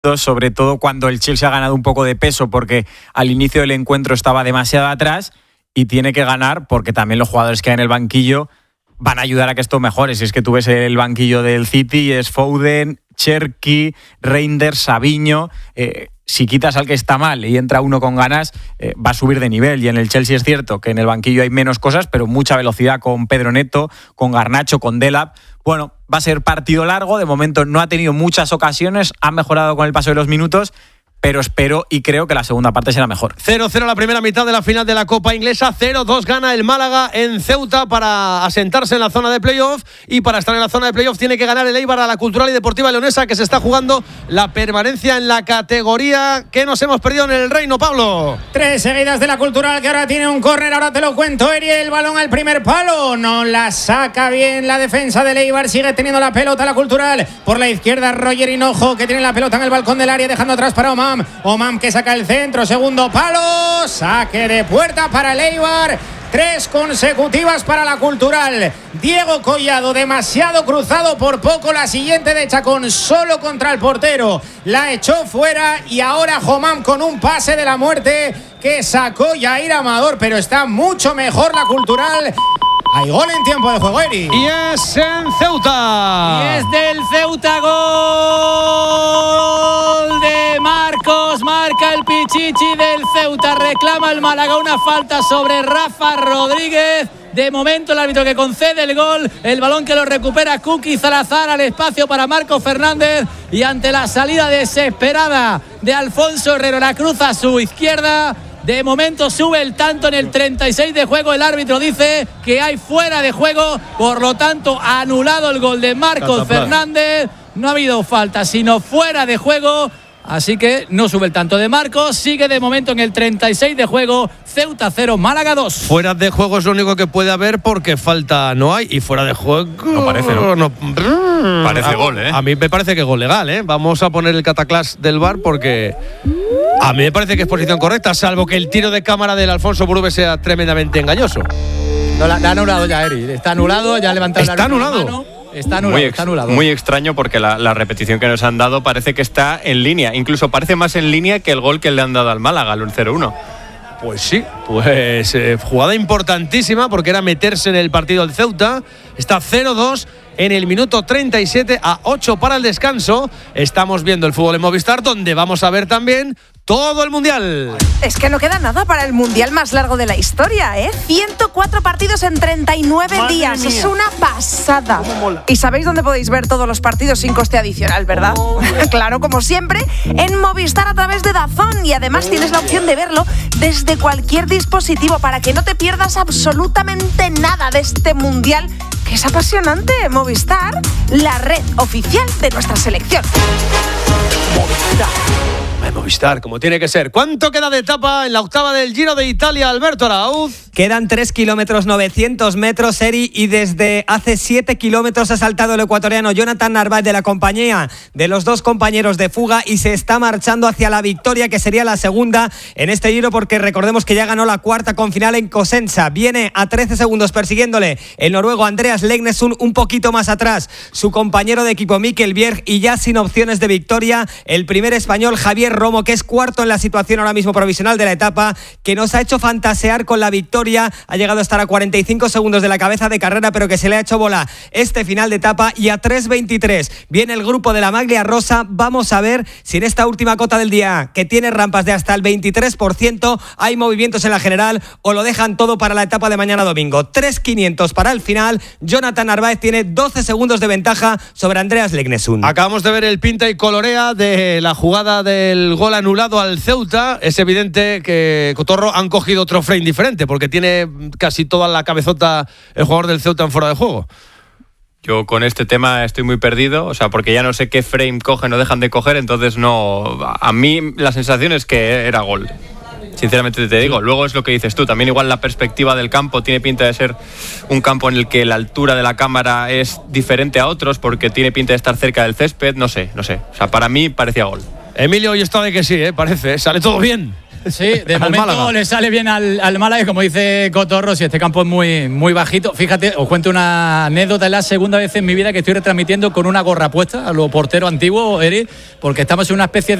minutos, sobre todo cuando el Chelsea ha ganado un poco de peso porque al inicio del encuentro estaba demasiado atrás, y tiene que ganar porque también los jugadores que hay en el banquillo van a ayudar a que esto mejore. Si es que tú ves el banquillo del City, es Foden, Cherki, Reinders, Savinho. Si quitas al que está mal y entra uno con ganas, va a subir de nivel. Y en el Chelsea es cierto que en el banquillo hay menos cosas, pero mucha velocidad con Pedro Neto, con Garnacho, con Delap. Bueno, va a ser partido largo. De momento no ha tenido muchas ocasiones, ha mejorado con el paso de los minutos, pero espero y creo que la segunda parte será mejor. 0-0 la primera mitad de la final de la Copa Inglesa, 0-2 gana el Málaga en Ceuta para asentarse en la zona de playoff, y para estar en la zona de playoff tiene que ganar el Eibar a la Cultural y Deportiva Leonesa, que se está jugando la permanencia en la categoría que nos hemos perdido en el Reino, Pablo. 3 seguidas de la Cultural, que ahora tiene un córner, ahora te lo cuento, Eri, el balón al primer palo, no la saca bien la defensa del Eibar, sigue teniendo la pelota la Cultural, por la izquierda Roger Hinojo, que tiene la pelota en el balcón del área, dejando atrás para Omam, que saca el centro, segundo palo, saque de puerta para el Eibar. 3 consecutivas para la Cultural. Diego Collado demasiado cruzado, por poco la siguiente de Chacón solo contra el portero, la echó fuera, y ahora Omam con un pase de la muerte que sacó Yair Amador, pero está mucho mejor la Cultural. Hay gol en tiempo de juego, Eri. Y es en Ceuta. Y es del Ceuta, gol de Marcos. Marca el Pichichi del Ceuta. Reclama el Málaga una falta sobre Rafa Rodríguez. De momento el árbitro que concede el gol. El balón que lo recupera Kuki Salazar al espacio para Marcos Fernández. Y ante la salida desesperada de Alfonso Herrero, la cruza a su izquierda. De momento sube el tanto en el 36 de juego. El árbitro dice que hay fuera de juego, por lo tanto anulado el gol de Marcos Fernández. No ha habido falta, sino fuera de juego. Así que no sube el tanto de Marcos. Sigue de momento en el 36 de juego. Ceuta 0, Málaga 2. Fuera de juego es lo único que puede haber, porque falta no hay. Y fuera de juego no parece, ¿no? Parece gol, ¿eh? A mí me parece que gol legal, ¿eh? Vamos a poner el cataclash del VAR, porque a mí me parece que es posición correcta, salvo que el tiro de cámara del Alfonso Burube sea tremendamente engañoso. No, la ha anulado ya, Eri. Está anulado, ya ha levantado la anulado. Está anulado. Muy extraño, porque la repetición que nos han dado parece que está en línea. Incluso parece más en línea que el gol que le han dado al Málaga, el 0-1. Pues sí, pues jugada importantísima, porque era meterse en el partido del Ceuta. Está 0-2 en el minuto 37, a 8 para el descanso. Estamos viendo el fútbol en Movistar, donde vamos a ver también todo el Mundial. Es que no queda nada para el Mundial más largo de la historia, ¿eh? 104 partidos en 39 días. Mía. Es una pasada. ¿Y sabéis dónde podéis ver todos los partidos sin coste adicional, verdad? Claro, como siempre, en Movistar a través de DAZN. Y además tienes la opción de verlo desde cualquier dispositivo, para que no te pierdas absolutamente nada de este Mundial, que es apasionante. Movistar, la red oficial de nuestra selección. Movistar, como tiene que ser. ¿Cuánto queda de etapa en la octava del Giro de Italia, Alberto Arauz? Quedan 3 kilómetros 900 metros, Eri, y desde hace 7 kilómetros ha saltado el ecuatoriano Jonathan Narváez de la compañía de los dos compañeros de fuga, y se está marchando hacia la victoria, que sería la segunda en este Giro, porque recordemos que ya ganó la cuarta con final en Cosenza. Viene a 13 segundos persiguiéndole el noruego Andreas Legnesund, un poquito más atrás su compañero de equipo Mikkel Bjerg, y ya sin opciones de victoria el primer español Javier Romo, que es cuarto en la situación ahora mismo provisional de la etapa, que nos ha hecho fantasear con la victoria. Ha llegado a estar a 45 segundos de la cabeza de carrera, pero que se le ha hecho bola este final de etapa. Y a 3.23 viene el grupo de la Maglia Rosa. Vamos a ver si en esta última cota del día, que tiene rampas de hasta el 23%, hay movimientos en la general, o lo dejan todo para la etapa de mañana domingo. 3.500 para el final. Jonathan Narváez tiene 12 segundos de ventaja sobre Andreas Legnesund. Acabamos de ver el pinta y colorea de la jugada del gol anulado al Ceuta. Es evidente que Cotorro han cogido otro frame diferente, porque tiene casi toda la cabezota el jugador del Ceuta en fuera de juego. Yo con este tema estoy muy perdido, o sea, porque ya no sé qué frame cogen o dejan de coger, entonces no. A mí la sensación es que era gol. Sinceramente te digo. Luego es lo que dices tú, también igual la perspectiva del campo tiene pinta de ser un campo en el que la altura de la cámara es diferente a otros, porque tiene pinta de estar cerca del césped, no sé. O sea, para mí parecía gol. Emilio, hoy está de que sí, parece, sale todo bien. Sí, de momento le sale bien al Málaga, y como dice Cotorro, si este campo es muy, muy bajito. Fíjate, os cuento una anécdota. Es la segunda vez en mi vida que estoy retransmitiendo con una gorra puesta a los porteros antiguos, Eri, porque estamos en una especie de